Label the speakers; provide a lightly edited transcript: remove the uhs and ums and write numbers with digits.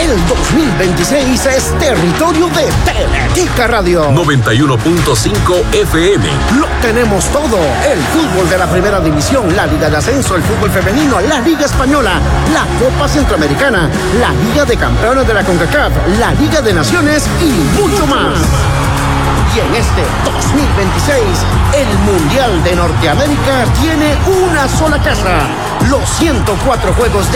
Speaker 1: El 2026 es territorio de Teletica Radio.
Speaker 2: 91.5 FM.
Speaker 1: Lo tenemos todo. El fútbol de la primera división, la Liga de Ascenso, el fútbol femenino, la Liga Española, la Copa Centroamericana, la Liga de Campeones de la CONCACAF, la Liga de Naciones y mucho más. Y en este 2026, el Mundial de Norteamérica tiene una sola casa. Los 104 juegos de